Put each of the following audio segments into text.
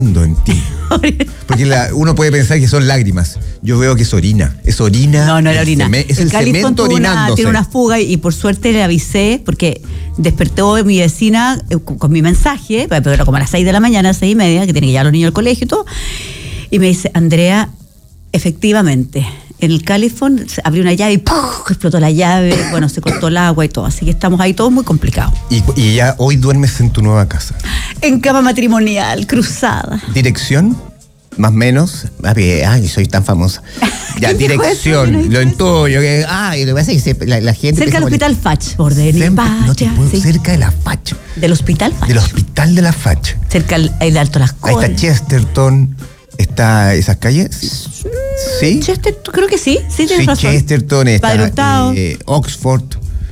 en ti. Porque uno puede pensar que son lágrimas. Yo veo que es orina. Es orina. No era orina. Es el cemento orinándose. Tiene una fuga y por suerte le avisé porque despertó mi vecina con mi mensaje, pero era como a las 6 de la mañana, 6:30, que tiene que llevar a los niños al colegio y todo. Y me dice, Andrea, efectivamente, en el Califón se abrió una llave y ¡pum! Explotó la llave, bueno, se cortó el agua y todo, así que estamos ahí todos muy complicados. Y ya hoy duermes en tu nueva casa. En cama matrimonial, cruzada. ¿Dirección? Más o menos. Ay, soy tan famosa. Ya, dirección, lo intuyo. Lo que pasa es que la gente... Cerca del Hospital Fach, por cerca de la Fach. Del Hospital Fach. Del Hospital de la Fach. Cerca del Alto Las Condes. Ahí está Chesterton. ¿Está esas calles? ¿Sí? Chesterton, creo que sí. Sí, tienes razón. Chesterton, está Oxford.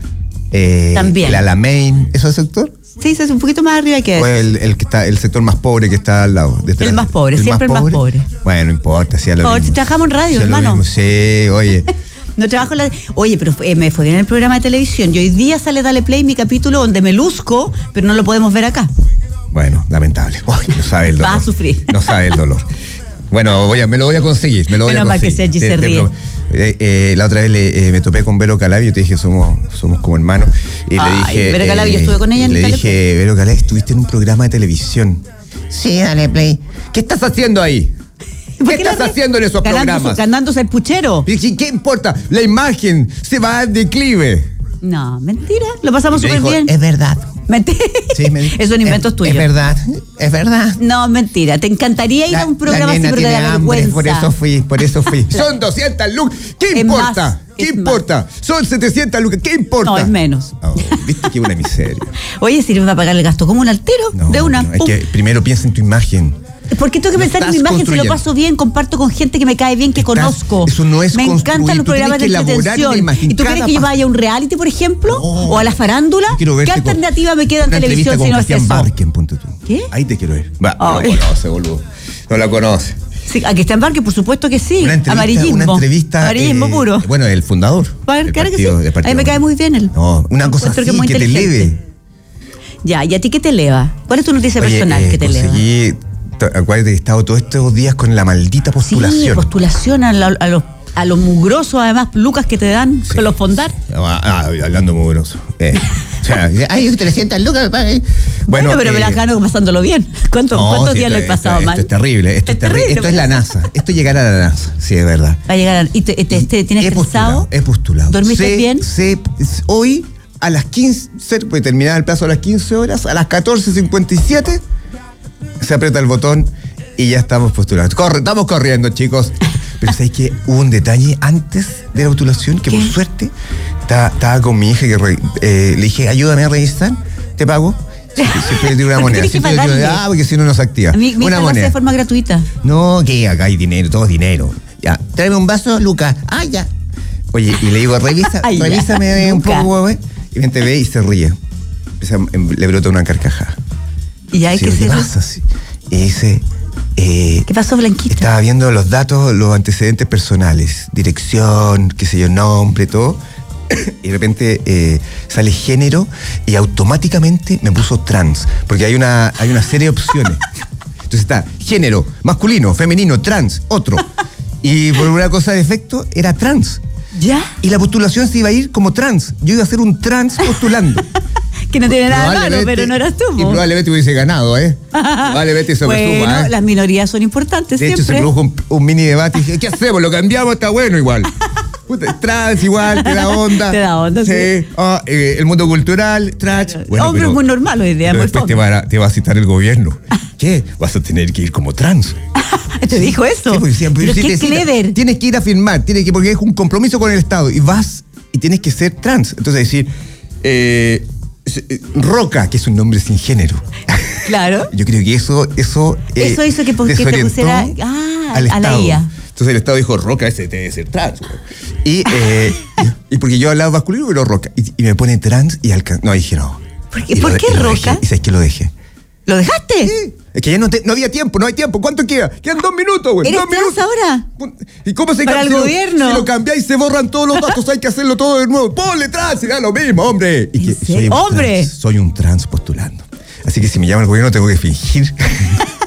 También. El Alamein. ¿Eso es el sector? Sí, es un poquito más arriba que eso. El sector más pobre que está al lado. El más pobre, siempre el más pobre. Bueno, no importa. Si trabajamos en radio, hermano. Sí, oye. No trabajo en la... Oye, pero me fue bien en el programa de televisión. Y hoy día sale Dale Play, mi capítulo donde me luzco, pero no lo podemos ver acá. Bueno, lamentable. No sabe el dolor. Va a sufrir. No sabe el dolor. Bueno, me lo voy a conseguir. Menos mal que Sergi se ríe. La otra vez me topé con Vero Calabi, yo te dije, somos como hermanos. Y le dije. Vero Calabi, yo estuve con ella en le dije, Vero Calabi, estuviste en un programa de televisión. Sí, Dale Play. ¿Qué estás haciendo ahí? ¿Qué estás haciendo en esos programas? Ganándose el puchero. ¿Qué importa? La imagen se va al declive. No, mentira. Lo pasamos súper bien. Es verdad. Mentira. Sí, eso son inventos tuyos. Es verdad. No, mentira. Te encantaría ir a un programa así, pero te da vergüenza. Por eso fui. Son 200 lucas. ¿Qué importa? ¿Qué importa? Son 700 lucas. ¿Qué importa? No, es menos. Viste que es una miseria. Oye, ¿sirve para pagar el gasto como un altero? De una. No, es que primero piensa en tu imagen. ¿Por qué tengo que pensar en mi imagen si lo paso bien, comparto con gente que me cae bien, que conozco? Eso no es me encantan los programas de entretención. ¿Y tú crees que yo vaya a un reality, por ejemplo? ¿O a la farándula? ¿Qué alternativa me queda en televisión si no es eso? Barken, ponte tú. ¿Qué? Ahí te quiero ver. No la conoce, boludo. No la conoce. Sí, a que está en Barken, por supuesto que sí. Amarillismo. Una entrevista. Amarillismo puro. Bueno, el fundador. Claro que sí. A mí me cae muy bien él. No, una cosa así que te eleve. Ya, ¿y a ti qué te eleva? ¿Cuál es tu noticia personal que te eleva? Acuérdate que he estado todos estos días con la maldita postulación. Sí, postulación a los mugrosos, además, lucas que te dan con los fondar. Hablando mugroso. Hay 300 lucas. Bueno, pero me las gano pasándolo bien. ¿Cuántos días lo he pasado mal? Esto es terrible. Esto es la NASA. Esto es llegar a la NASA. Sí, es verdad. Va a llegar ¿Y tienes pensado? He postulado. ¿Dormiste bien? Hoy, a las 15, pues terminaba el plazo a las 15 horas, a las 14:57... se aprieta el botón y ya estamos postulando. Estamos corriendo, chicos. Pero ¿sabes qué? Hubo un detalle antes de la postulación que por suerte estaba con mi hija que le dije, ayúdame a revisar, te pago. Siempre le digo una moneda. Porque si no nos activa. Mi una hija moneda. Lo hace de forma gratuita. No, que acá hay dinero, todo es dinero. Ya, tráeme un vaso, Lucas. Ya. Oye, y le digo, revísame un poco, güey. Y me ve y se ríe. Le brota una carcajada. Y hay que ser. Y dice, ¿qué pasó, Blanquita? Estaba viendo los datos, los antecedentes personales, dirección, qué sé yo, nombre, todo. Y de repente sale género y automáticamente me puso trans, porque hay una serie de opciones. Entonces está género, masculino, femenino, trans, otro. Y por una cosa de efecto era trans. ¿Ya? Y la postulación se iba a ir como trans. Yo iba a ser un trans postulando. Que no tiene nada de malo, pero no eras tú. Y probablemente hubiese ganado, Probablemente eso me suma, las minorías son importantes de siempre. De hecho, se produjo un mini debate y dije, ¿qué hacemos? ¿Lo cambiamos? Está bueno igual. Trans igual, te da onda. Te da onda, sí. El mundo cultural, trans. Bueno, hombre, es muy normal hoy día. Después te va a citar el gobierno. ¿Qué? Vas a tener que ir como trans. ¿Te dijo eso? Sí, porque pero qué clever. Tienes que ir a firmar, porque es un compromiso con el Estado. Y vas y tienes que ser trans. Entonces decir, Roca, que es un nombre sin género. Claro. Yo creo que eso hizo que te pusiera a la IA. Entonces el Estado dijo, Roca, ese debe ser trans. Y porque yo hablaba masculino, pero Roca. Y me pone trans y no, dije no. ¿Por qué Roca? ¿Y sabes que lo dejé? ¿Lo dejaste? Sí. Es que ya no había tiempo, no hay tiempo. ¿Cuánto queda? Quedan 2 minutos, güey. ¿Eres 2 minutos ahora? ¿Y cómo se cambia? Para el gobierno. Si lo cambiáis, se borran todos los datos, hay que hacerlo todo de nuevo. Ponle trans y da lo mismo, hombre. ¡Hombre! Soy un trans postulando. Así que si me llama el gobierno, tengo que fingir